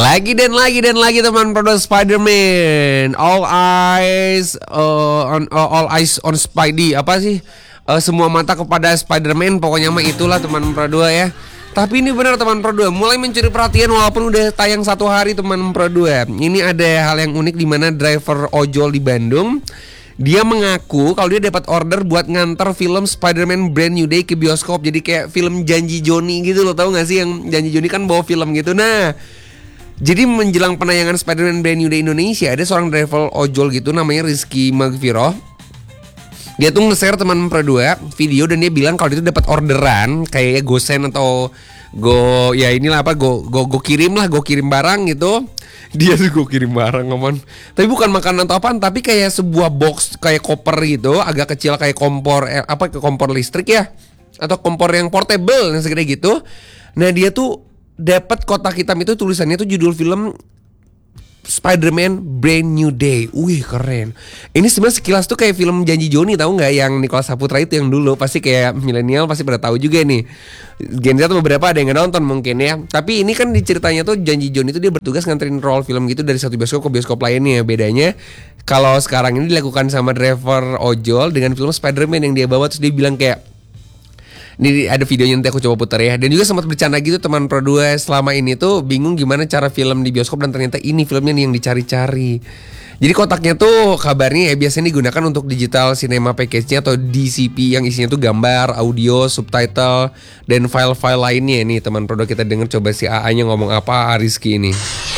Lagi teman produk Spider-Man. All eyes on Spidey. Apa sih? Semua mata kepada Spider-Man. Pokoknya mah itulah teman produk ya. Tapi ini benar teman produk, mulai mencuri perhatian walaupun udah tayang 1 hari teman produk. Ini ada hal yang unik di mana driver ojol di Bandung. Dia mengaku kalau dia dapat order buat nganter film Spider-Man Brand New Day ke bioskop. Jadi kayak film Janji Joni gitu loh, tahu gak sih yang Janji Joni kan bawa film gitu. Nah, jadi menjelang penayangan Spider-Man Brand New Day Indonesia, ada seorang driver ojol gitu namanya Rizky Magviroh. Dia tuh nge-share teman berdua video dan dia bilang kalau dia tuh dapat orderan kayak GoSend atau Go kirim barang gitu. Dia tuh gue kirim barang ngomong. Tapi bukan makanan atau apaan, tapi kayak sebuah box kayak koper gitu, agak kecil kayak kompor kompor listrik ya, atau kompor yang portable yang segede gitu. Nah, dia tuh dapat kotak hitam itu tulisannya tuh judul film Spider-Man Brand New Day. Wih, keren. Ini sebenarnya sekilas tuh kayak film Janji Joni, tahu nggak, yang Nicholas Saputra itu yang dulu. Pasti kayak milenial pasti pada tahu juga nih. Gen Z beberapa ada yang nggak nonton mungkin ya. Tapi ini kan di ceritanya tuh Janji Joni itu dia bertugas nganterin roll film gitu dari satu bioskop ke bioskop lainnya. Bedanya kalau sekarang ini dilakukan sama driver ojol dengan film Spider-Man yang dia bawa, terus dia bilang kayak, ini ada videonya nanti aku coba putar ya. Dan juga sempat bercanda gitu teman produk, selama ini tuh bingung gimana cara film di bioskop dan ternyata ini filmnya nih yang dicari-cari. Jadi kotaknya tuh kabarnya ya biasanya digunakan untuk digital cinema package-nya atau DCP yang isinya tuh gambar, audio, subtitle, dan file-file lainnya. Nih teman produk, kita denger coba si AA-nya ngomong apa, Rizky ini.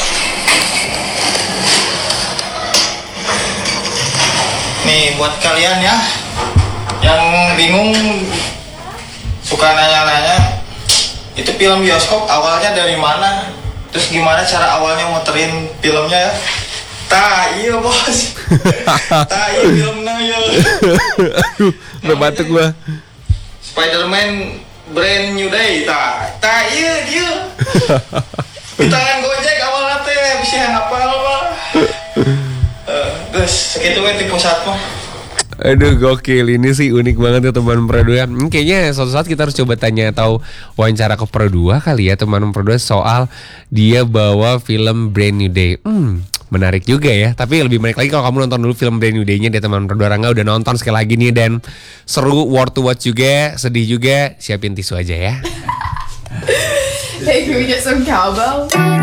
Nih buat kalian ya yang bingung, suka nanya-nanya itu film bioskop awalnya dari mana, terus gimana cara awalnya muterin filmnya ya. Iya bos. Iya filmnya ya. Aduh, udah batuk gua. Spider-Man Brand New Day. Iya dia. Di tangan Gojek awalnya teh bisa ngapal mah. Guys, segitu we tipe 1 mah. Aduh, gokil, ini sih unik banget ya teman Pro 2. Kayaknya suatu saat kita harus coba tanya atau wawancara ke Pro 2 kali ya teman Pro 2 soal dia bawa film Brand New Day. Menarik juga ya. Tapi lebih menarik lagi kalau kamu nonton dulu film Brand New Day-nya deh teman Pro 2. Rangga udah nonton sekali lagi nih dan seru, worth to watch juga, sedih juga. Siapin tisu aja ya. Hey, can we get some cowbell?